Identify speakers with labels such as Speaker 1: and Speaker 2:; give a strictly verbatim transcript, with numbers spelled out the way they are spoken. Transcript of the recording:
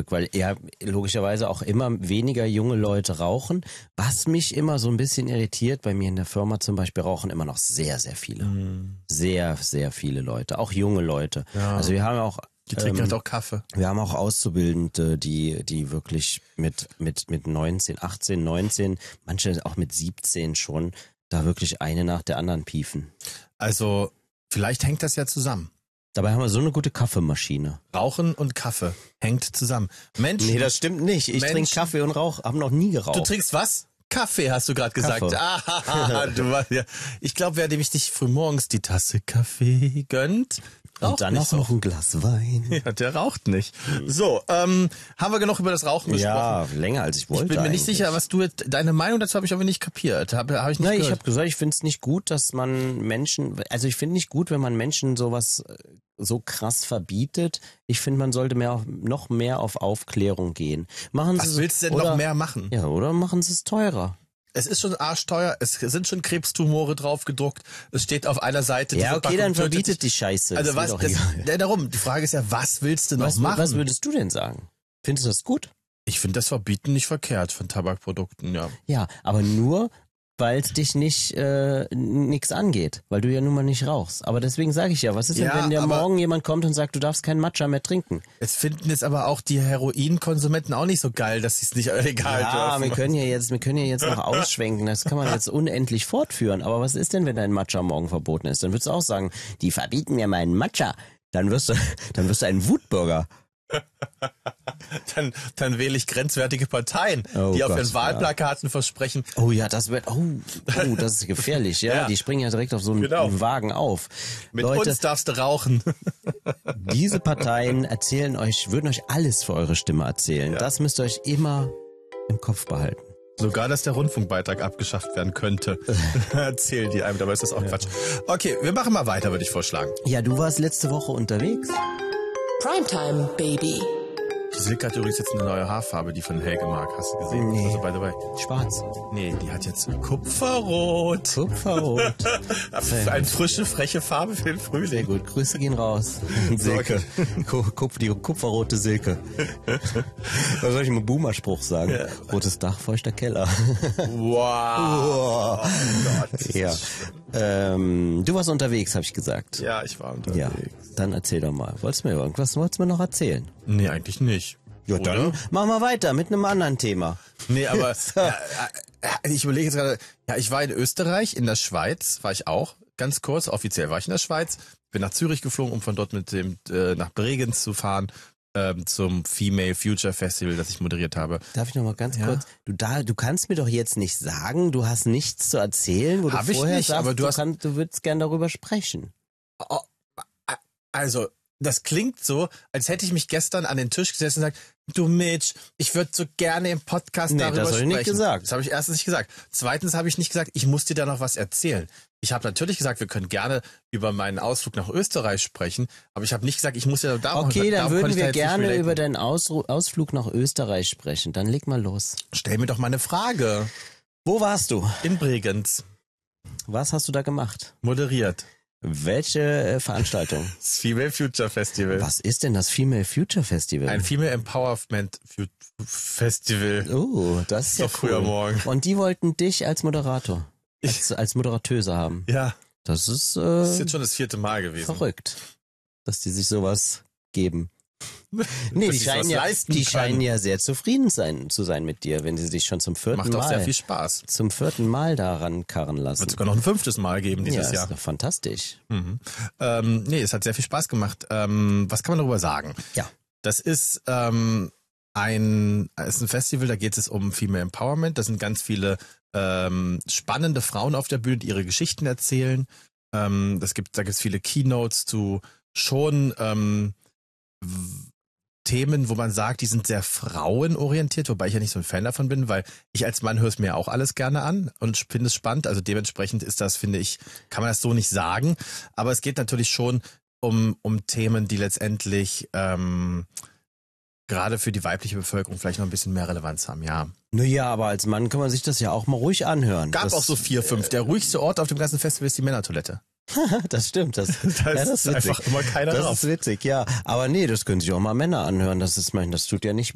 Speaker 1: Eindruck, weil ja logischerweise auch immer weniger junge Leute rauchen. Was mich immer so ein bisschen irritiert, bei mir in der Firma zum Beispiel rauchen immer noch sehr, sehr viele. Mhm. Sehr, sehr viele Leute, auch junge Leute. Ja. Also wir haben auch
Speaker 2: Die trinken ähm, halt auch Kaffee.
Speaker 1: Wir haben auch Auszubildende, die die wirklich mit mit mit neunzehn, achtzehn, neunzehn, manche auch mit siebzehn schon, da wirklich eine nach der anderen piefen.
Speaker 2: Also vielleicht hängt das ja zusammen.
Speaker 1: Dabei haben wir so eine gute Kaffeemaschine.
Speaker 2: Rauchen und Kaffee hängt zusammen. Menschen.
Speaker 1: Nee, das stimmt nicht. Ich trinke Kaffee und rauche, habe noch nie geraucht.
Speaker 2: Du trinkst was? Kaffee, hast du gerade gesagt. Ah, du warst ja. Ich glaube, wer nämlich dich frühmorgens die Tasse Kaffee gönnt, raucht
Speaker 1: und dann
Speaker 2: nicht
Speaker 1: auch noch ein Glas Wein.
Speaker 2: Ja, der raucht nicht. So, ähm, haben wir genug über das Rauchen gesprochen?
Speaker 1: Ja, länger als ich wollte.
Speaker 2: Ich bin mir
Speaker 1: eigentlich.
Speaker 2: nicht sicher, was du jetzt, deine Meinung dazu habe ich aber nicht kapiert. Habe hab ich nicht
Speaker 1: Nein,
Speaker 2: gehört.
Speaker 1: ich habe gesagt, ich finde es nicht gut, dass man Menschen, also ich finde nicht gut, wenn man Menschen sowas so krass verbietet. Ich finde, man sollte mehr, noch mehr auf Aufklärung gehen. Machen
Speaker 2: was
Speaker 1: Sie
Speaker 2: willst du denn
Speaker 1: oder,
Speaker 2: noch mehr machen?
Speaker 1: Ja, oder machen Sie es teurer.
Speaker 2: Es ist schon arschteuer, es sind schon Krebstumore drauf gedruckt, es steht auf einer Seite.
Speaker 1: Ja, okay, dann verbietet
Speaker 2: dich.
Speaker 1: die Scheiße.
Speaker 2: Also was, das, ja, darum, die Frage ist ja, was willst du noch
Speaker 1: was,
Speaker 2: machen?
Speaker 1: Was würdest du denn sagen? Findest du das gut?
Speaker 2: Ich finde das Verbieten nicht verkehrt von Tabakprodukten, ja.
Speaker 1: Ja, aber nur, weil es dich nicht äh, nichts angeht, weil du ja nun mal nicht rauchst. Aber deswegen sage ich ja, was ist denn,
Speaker 2: ja,
Speaker 1: wenn der morgen jemand kommt und sagt, du darfst keinen Matcha mehr trinken?
Speaker 2: Es finden jetzt aber auch die Heroinkonsumenten auch nicht so geil, dass sie es nicht egal
Speaker 1: Ja,
Speaker 2: dürfen.
Speaker 1: wir können ja jetzt, wir können ja jetzt noch ausschwenken, das kann man jetzt unendlich fortführen. Aber was ist denn, wenn dein Matcha morgen verboten ist? Dann würdest du auch sagen, die verbieten mir meinen Matcha. Dann wirst du, dann wirst du ein Wutbürger.
Speaker 2: Dann, dann wähle ich grenzwertige Parteien,
Speaker 1: oh
Speaker 2: die
Speaker 1: Gott,
Speaker 2: auf ihren Wahlplakaten
Speaker 1: ja.
Speaker 2: versprechen.
Speaker 1: Oh ja, das wird, oh, oh das ist gefährlich, ja. ja. Die springen ja direkt auf so einen genau. Wagen auf.
Speaker 2: Mit
Speaker 1: Leute,
Speaker 2: uns darfst du rauchen.
Speaker 1: Diese Parteien erzählen euch, würden euch alles für eure Stimme erzählen. Ja. Das müsst ihr euch immer im Kopf behalten.
Speaker 2: Sogar, dass der Rundfunkbeitrag abgeschafft werden könnte. Erzählen die einem, dabei ist das auch ja. Quatsch. Okay, wir machen mal weiter, würde ich vorschlagen.
Speaker 1: Ja, du warst letzte Woche unterwegs.
Speaker 3: Primetime, Baby.
Speaker 2: Die Silke hat übrigens jetzt eine neue Haarfarbe, die von Helge mag. Hast du gesehen?
Speaker 1: Nee.
Speaker 2: Also, by the way.
Speaker 1: Schwarz.
Speaker 2: Nee, die hat jetzt Kupferrot.
Speaker 1: Kupferrot.
Speaker 2: Eine frische, freche Farbe für den Frühling.
Speaker 1: Sehr gut. Grüße gehen raus. Silke. Kupf, die kupferrote Silke. Was soll ich mit Boomer-Spruch sagen? Ja. Rotes Dach, feuchter Keller.
Speaker 2: Wow. Oh Gott.
Speaker 1: Ja. Ähm, du warst unterwegs, habe ich gesagt.
Speaker 2: Ja, ich war unterwegs. Ja,
Speaker 1: dann erzähl doch mal. Wolltest du mir irgendwas, wolltest du mir noch erzählen?
Speaker 2: Nee, eigentlich nicht.
Speaker 1: Ja, oder? Dann machen wir weiter mit einem anderen Thema.
Speaker 2: Nee, aber so. ja, ich überlege jetzt gerade, ja, ich war in Österreich, in der Schweiz war ich auch, ganz kurz, offiziell war ich in der Schweiz, bin nach Zürich geflogen, um von dort mit dem äh, nach Bregenz zu fahren. Ähm, zum Female Future Festival, das ich moderiert habe.
Speaker 1: Darf ich noch mal ganz
Speaker 2: ja?
Speaker 1: kurz? Du da, du kannst mir doch jetzt nicht sagen, du hast nichts zu erzählen, wo
Speaker 2: Hab
Speaker 1: du vorher
Speaker 2: ich nicht,
Speaker 1: sagst,
Speaker 2: aber du,
Speaker 1: du,
Speaker 2: hast
Speaker 1: kannst, du würdest gern darüber sprechen.
Speaker 2: Oh, also, das klingt so, als hätte ich mich gestern an den Tisch gesessen und gesagt, du Mitch, ich würde so gerne im Podcast
Speaker 1: nee,
Speaker 2: darüber
Speaker 1: das
Speaker 2: sprechen.
Speaker 1: Das habe ich nicht gesagt.
Speaker 2: Das habe ich erstens nicht gesagt. Zweitens habe ich nicht gesagt, ich muss dir da noch was erzählen. Ich habe natürlich gesagt, wir können gerne über meinen Ausflug nach Österreich sprechen, aber ich habe nicht gesagt, ich muss dir da
Speaker 1: Okay,
Speaker 2: noch,
Speaker 1: dann würden wir gerne über deinen Ausru- Ausflug nach Österreich sprechen. Dann leg mal los.
Speaker 2: Stell mir doch mal eine Frage.
Speaker 1: Wo warst du?
Speaker 2: In Bregenz.
Speaker 1: Was hast du da gemacht?
Speaker 2: Moderiert.
Speaker 1: Welche äh, Veranstaltung?
Speaker 2: Das Female Future Festival.
Speaker 1: Was ist denn das Female Future Festival?
Speaker 2: Ein Female Empowerment Festival.
Speaker 1: Oh, das ist
Speaker 2: so
Speaker 1: ja
Speaker 2: früher
Speaker 1: cool.
Speaker 2: Morgen.
Speaker 1: Und die wollten dich als Moderator, als, als Moderatöse haben.
Speaker 2: Ja.
Speaker 1: Das ist, äh,
Speaker 2: das ist jetzt schon das vierte Mal gewesen.
Speaker 1: Verrückt, dass die sich sowas geben. Nee, die scheinen ja, die scheinen ja sehr zufrieden sein, zu sein mit dir, wenn sie dich schon zum vierten
Speaker 2: Macht
Speaker 1: Mal.
Speaker 2: Macht auch sehr viel Spaß.
Speaker 1: Zum vierten Mal daran karren lassen.
Speaker 2: Wird sogar noch ein fünftes Mal geben dieses
Speaker 1: ja,
Speaker 2: Jahr.
Speaker 1: Ist doch fantastisch.
Speaker 2: Mhm. Ähm, nee, es hat sehr viel Spaß gemacht. Ähm, was kann man darüber sagen?
Speaker 1: Ja.
Speaker 2: Das ist, ähm, ein, ist ein Festival, da geht es um Female Empowerment. Da sind ganz viele ähm, spannende Frauen auf der Bühne, die ihre Geschichten erzählen. Ähm, das gibt, da gibt es viele Keynotes zu schon ähm, Themen, wo man sagt, die sind sehr frauenorientiert, wobei ich ja nicht so ein Fan davon bin, weil ich als Mann höre es mir auch alles gerne an und finde es spannend. Also dementsprechend ist das, finde ich, kann man das so nicht sagen. Aber es geht natürlich schon um um Themen, die letztendlich ähm, gerade für die weibliche Bevölkerung vielleicht noch ein bisschen mehr Relevanz haben, ja.
Speaker 1: Naja, aber als Mann kann man sich das ja auch mal ruhig anhören.
Speaker 2: Gab
Speaker 1: das,
Speaker 2: auch so vier, fünf. Der ruhigste Ort auf dem ganzen Festival ist die Männertoilette.
Speaker 1: Das stimmt. Das,
Speaker 2: da
Speaker 1: ja, das
Speaker 2: ist, ist einfach immer keiner
Speaker 1: das
Speaker 2: drauf.
Speaker 1: Das ist witzig, ja. Aber nee, das können sich auch mal Männer anhören. Das ist, mein, das tut ja nicht